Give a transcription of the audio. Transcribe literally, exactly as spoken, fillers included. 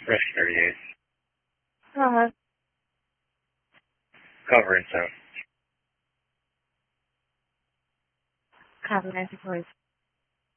Rush thirty-eight. Uh, Cover and sound. copy ninety-four.